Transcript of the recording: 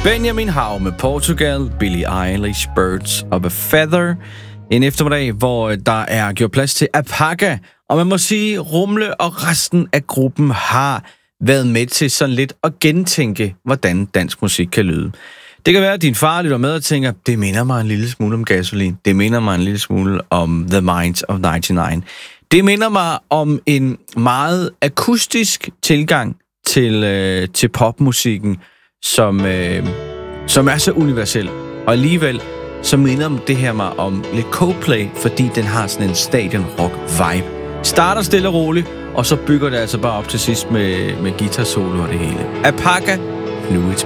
Benjamin Hav med Portugal, Billie Eilish, Birds of a Feather. En eftermiddag, hvor der er gjort plads til Apaka. Og man må sige, Rumle og resten af gruppen har været med til sådan lidt at gentænke, hvordan dansk musik kan lyde. Det kan være, at din far lytter med og tænker, det minder mig en lille smule om Gasolin. Det minder mig en lille smule om The Minds of 99. Det minder mig om en meget akustisk tilgang til popmusikken, som er så universel. Og alligevel så minder det her mig om lidt Coldplay, fordi den har sådan en stadion-rock-vibe. Starter stille og roligt, og så bygger det altså bare op til sidst med guitar-solo og det hele. Apaka, Fluid.